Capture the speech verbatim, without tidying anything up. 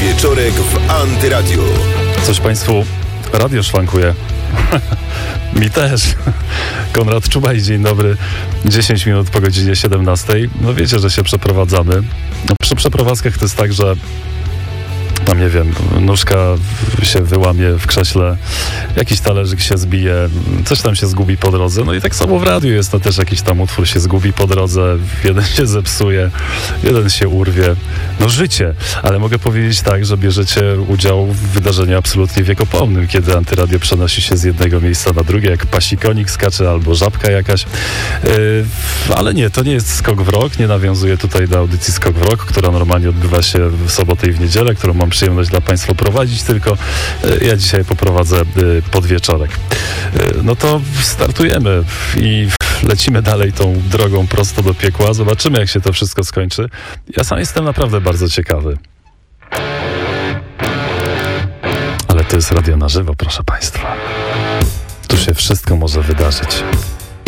Podwieczorek w Antyradiu. Coś Państwu radio szwankuje. Mi też. Konrad Czubaj, dzień dobry. dziesięć minut po godzinie siedemnastej. No wiecie, że się przeprowadzamy. No, przy przeprowadzkach to jest tak, że tam nie wiem, nóżka się wyłamie w krześle, jakiś talerzyk się zbije, coś tam się zgubi po drodze. No i tak samo w radiu jest, no też jakiś tam utwór się zgubi po drodze, jeden się zepsuje, jeden się urwie. No życie, ale mogę powiedzieć tak, że bierzecie udział w wydarzeniu absolutnie wiekopomnym, kiedy Antyradio przenosi się z jednego miejsca na drugie, jak pasikonik skacze albo żabka jakaś. Yy, ale nie, to nie jest skok w rok, nie nawiązuję tutaj do audycji Skok w rok, która normalnie odbywa się w sobotę i w niedzielę, którą mam przyjemność dla Państwa prowadzić, tylko ja dzisiaj poprowadzę podwieczorek. No to startujemy i lecimy dalej tą drogą prosto do piekła. Zobaczymy, jak się to wszystko skończy. Ja sam jestem naprawdę bardzo ciekawy. Ale to jest radio na żywo, proszę Państwa. Tu się wszystko może wydarzyć.